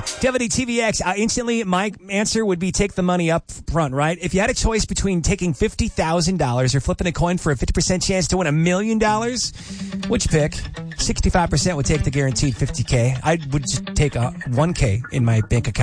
If you have any TVX, instantly my answer would be take the money up front, right? If you had a choice between taking $50,000 or flipping a coin for a 50% chance to win $1 million, which pick? 65% would take the guaranteed $50K. I would just take a $1K in my bank account.